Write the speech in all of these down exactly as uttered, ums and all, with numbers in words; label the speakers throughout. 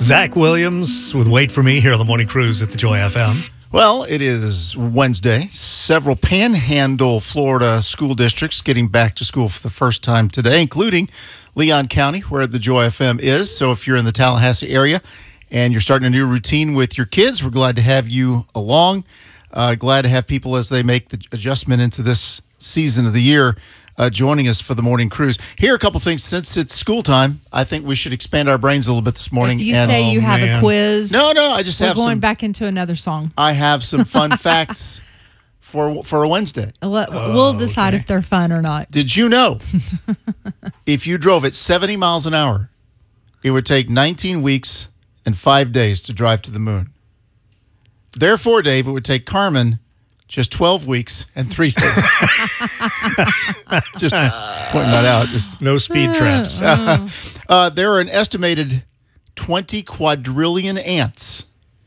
Speaker 1: Zach Williams with Wait For Me here on the Morning Cruise at the Joy F M.
Speaker 2: Well, it is Wednesday. Several Panhandle, Florida school districts getting back to school for the first time today, including Leon County, where the Joy F M is. So if you're in the Tallahassee area and you're starting a new routine with your kids, we're glad to have you along. Uh, glad to have people as they make the adjustment into this season of the year uh, joining us for the morning cruise. Here are a couple things. Since it's school time, I think we should expand our brains a little bit this morning.
Speaker 3: If you
Speaker 2: and,
Speaker 3: say you
Speaker 1: oh,
Speaker 3: have
Speaker 1: man.
Speaker 3: a quiz,
Speaker 2: no, no, I just
Speaker 3: we're
Speaker 2: have
Speaker 3: going
Speaker 2: some.
Speaker 3: back into another song.
Speaker 2: I have some fun facts for for a Wednesday.
Speaker 3: We'll, we'll decide
Speaker 1: okay.
Speaker 3: if they're fun or not.
Speaker 2: Did you know if you drove at seventy miles an hour, it would take nineteen weeks and five days to drive to the moon? Therefore, Dave, it would take Carmen just twelve weeks and three days. Just pointing that out. Just,
Speaker 1: No speed traps.
Speaker 2: uh, there are an estimated twenty quadrillion ants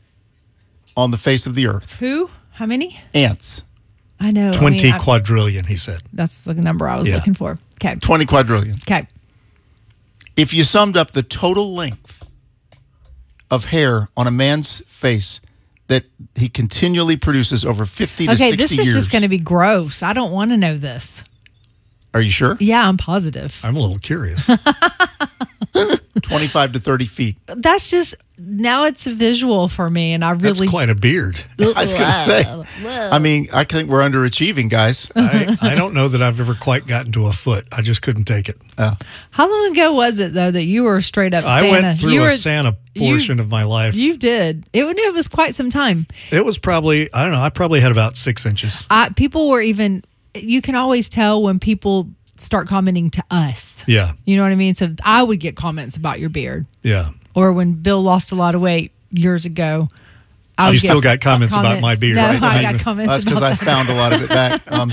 Speaker 2: on the face of the earth.
Speaker 3: Who? How many?
Speaker 2: Ants.
Speaker 3: I know.
Speaker 1: twenty
Speaker 3: I mean, I-
Speaker 1: quadrillion, he said.
Speaker 3: That's the number I was
Speaker 1: Yeah.
Speaker 3: looking for. Okay.
Speaker 2: twenty quadrillion.
Speaker 3: Okay.
Speaker 2: If you summed up the total length of hair on a man's face that he continually produces over fifty to
Speaker 3: Okay,
Speaker 2: sixty
Speaker 3: this is
Speaker 2: years.
Speaker 3: just going to be gross. I don't want to know this.
Speaker 2: Are you sure?
Speaker 3: Yeah, I'm positive.
Speaker 1: I'm a little curious.
Speaker 2: twenty-five to thirty feet.
Speaker 3: That's just, now it's a visual for me, and I
Speaker 1: That's
Speaker 3: really...
Speaker 1: quite a beard.
Speaker 2: I was going to say. I mean, I think we're underachieving, guys.
Speaker 1: I, I don't know that I've ever quite gotten to a foot. I just couldn't take it.
Speaker 2: Oh.
Speaker 3: How long ago was it, though, that you were straight up
Speaker 1: I
Speaker 3: Santa?
Speaker 1: went through
Speaker 3: you
Speaker 1: a
Speaker 3: were,
Speaker 1: Santa portion of my life.
Speaker 3: You did. It, it was quite some time.
Speaker 1: It was probably, I don't know, I probably had about six inches.
Speaker 3: I, people were even... You can always tell when people start commenting to us.
Speaker 1: Yeah,
Speaker 3: You know what I mean? So I would get comments about your beard.
Speaker 1: yeah.
Speaker 3: Or when Bill lost a lot of weight years ago. I
Speaker 1: You
Speaker 3: would
Speaker 1: still
Speaker 3: get
Speaker 1: got comments about my beard,
Speaker 3: No,
Speaker 1: right?
Speaker 3: I
Speaker 1: I
Speaker 3: got
Speaker 1: mean,
Speaker 3: comments
Speaker 2: That's because
Speaker 3: about
Speaker 2: I
Speaker 3: that.
Speaker 2: found a lot of it back. Um,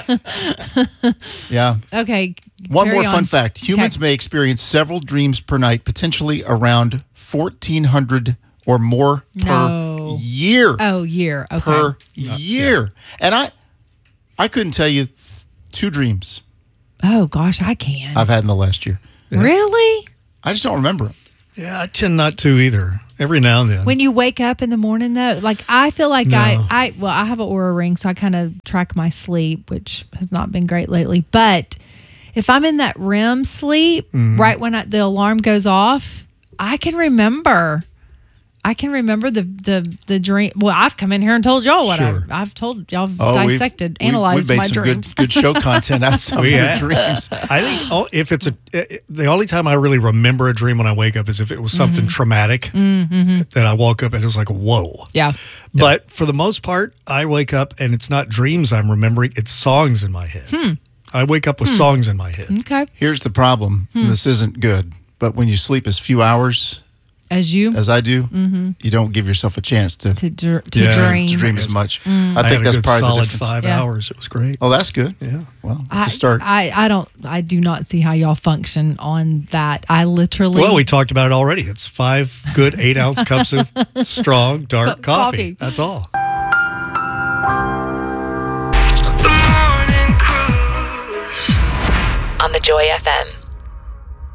Speaker 2: yeah.
Speaker 3: Okay.
Speaker 2: One
Speaker 3: carry
Speaker 2: more fun
Speaker 3: on.
Speaker 2: fact. Humans
Speaker 3: Okay.
Speaker 2: may experience several dreams per night, potentially around fourteen hundred or more per
Speaker 3: No.
Speaker 2: year.
Speaker 3: Oh, year. Okay.
Speaker 2: Per year. And I I couldn't tell you th- two dreams
Speaker 3: Oh, gosh, I can.
Speaker 2: I've had in the last year.
Speaker 3: Really?
Speaker 2: I just don't remember them.
Speaker 1: Yeah, I tend not to either. Every now and then.
Speaker 3: When you wake up in the morning, though, like I feel like
Speaker 1: No.
Speaker 3: I, I, well, I have an Oura ring, so I kind of track my sleep, which has not been great lately. But if I'm in that R E M sleep,
Speaker 1: Mm-hmm.
Speaker 3: right when I, the alarm goes off, I can remember. I can remember the the the dream. Well, I've come in here and told y'all what
Speaker 1: Sure.
Speaker 3: I, I've told y'all,
Speaker 2: Oh, we've-
Speaker 3: dissected,
Speaker 2: we've-
Speaker 3: analyzed
Speaker 2: we've made
Speaker 3: my
Speaker 2: some
Speaker 3: dreams.
Speaker 2: Good, good show content out of some
Speaker 1: We
Speaker 2: of your
Speaker 1: have.
Speaker 2: dreams.
Speaker 1: I think oh, if it's a eh, the only time I really remember a dream when I wake up is if it was something
Speaker 3: Mm-hmm.
Speaker 1: traumatic that I woke up and it was like whoa.
Speaker 3: Yeah.
Speaker 1: But for the most part, I wake up and it's not dreams I'm remembering; it's songs in my head.
Speaker 3: Hmm.
Speaker 1: I wake up with songs in my head.
Speaker 3: Okay.
Speaker 2: Here's the problem.
Speaker 3: Hmm.
Speaker 2: And this isn't good. But when you sleep as few hours
Speaker 3: As you
Speaker 2: as I do, you don't give yourself a chance to,
Speaker 3: to dr- to
Speaker 1: Yeah.
Speaker 3: dream.
Speaker 2: to dream as much. I
Speaker 3: Mm.
Speaker 1: I
Speaker 2: think
Speaker 1: had a
Speaker 2: that's
Speaker 1: good
Speaker 2: probably the
Speaker 1: solid
Speaker 2: difference.
Speaker 1: five
Speaker 3: Yeah.
Speaker 1: hours. It was great.
Speaker 2: Oh, that's good.
Speaker 1: Yeah.
Speaker 2: Well, it's
Speaker 3: I,
Speaker 2: a start.
Speaker 3: I, I don't I do not see how y'all function on that. I literally
Speaker 1: Well, we talked about it already. It's five good eight ounce cups of strong dark
Speaker 3: Co-
Speaker 1: coffee.
Speaker 3: coffee.
Speaker 1: That's all.
Speaker 4: On the Joy F M.